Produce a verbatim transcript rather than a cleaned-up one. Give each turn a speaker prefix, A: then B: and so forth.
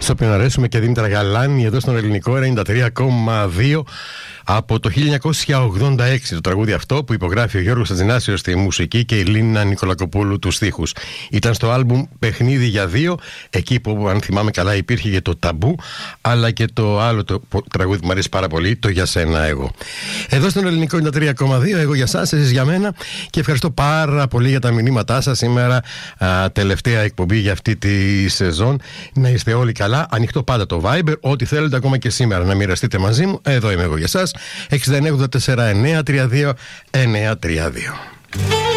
A: στο οποίο αρέσουμε, και Δήμητρα Γαλάνη εδώ στον Ελληνικό ενενήντα τρία κόμμα δύο. Από το χίλια εννιακόσια ογδόντα έξι το τραγούδι αυτό, που υπογράφει ο Γιώργος Ατζηνάσιος στη μουσική και η Λίνα Νικολακοπούλου τους στίχους. Ήταν στο άλμπουμ Παιχνίδι για δύο, εκεί που, αν θυμάμαι καλά, υπήρχε και το Ταμπού, αλλά και το άλλο το τραγούδι που μου αρέσει πάρα πολύ, το Για Σένα Εγώ. Εδώ στον Ελληνικό ενενήντα τρία κόμμα δύο, εγώ για σας, εσείς για μένα, και ευχαριστώ πάρα πολύ για τα μηνύματά σας σήμερα, α, τελευταία εκπομπή για αυτή τη σεζόν. Να είστε όλοι καλά, ανοιχτό πάντα το Viber, ό,τι θέλετε ακόμα και σήμερα να μοιραστείτε μαζί μου, εδώ είμαι εγώ για σας. έξι εννιά ογδόντα τέσσερα εννιά τρία δύο εννιά τρία δύο.